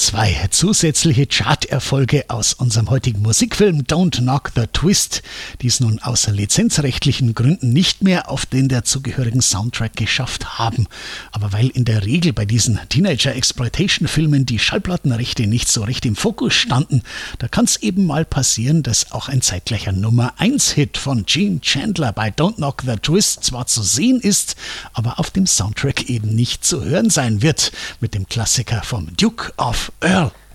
Zwei zusätzliche Charterfolge aus unserem heutigen Musikfilm Don't Knock the Twist, die es nun aus lizenzrechtlichen Gründen nicht mehr auf den dazugehörigen Soundtrack geschafft haben. Aber weil in der Regel bei diesen Teenager-Exploitation-Filmen die Schallplattenrechte nicht so recht im Fokus standen, da kann es eben mal passieren, dass auch ein zeitgleicher Nummer-1-Hit von Gene Chandler bei Don't Knock the Twist zwar zu sehen ist, aber auf dem Soundtrack eben nicht zu hören sein wird, mit dem Klassiker vom Duke of Earl.